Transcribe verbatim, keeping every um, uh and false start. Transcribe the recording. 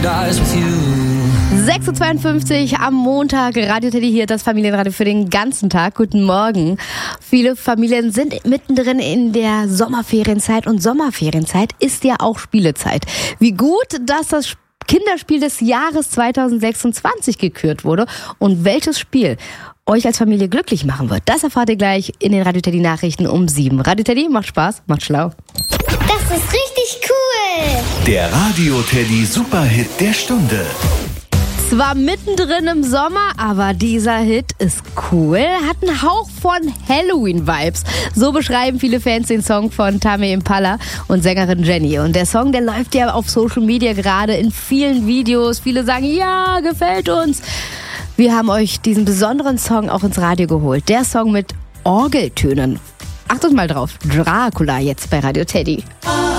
dies with you. sechs Uhr zweiundfünfzig am Montag, Radio Teddy hier, das Familienradio für den ganzen Tag. Guten Morgen. Viele Familien sind mittendrin in der Sommerferienzeit und Sommerferienzeit ist ja auch Spielezeit. Wie gut, dass das Kinderspiel des Jahres zweitausendsechsundzwanzig gekürt wurde und welches Spiel euch als Familie glücklich machen wird, das erfahrt ihr gleich in den Radio Teddy Nachrichten um sieben. Radio Teddy macht Spaß, macht schlau. Das ist richtig cool. Der Radio Teddy Superhit der Stunde. Zwar mittendrin im Sommer, aber dieser Hit ist cool, hat einen Hauch von Halloween-Vibes. So beschreiben viele Fans den Song von Tame Impala und Sängerin Jenny. Und der Song, der läuft ja auf Social Media gerade in vielen Videos. Viele sagen, ja, gefällt uns. Wir haben euch diesen besonderen Song auch ins Radio geholt. Der Song mit Orgeltönen. Achtet mal drauf, Dracula jetzt bei Radio Teddy.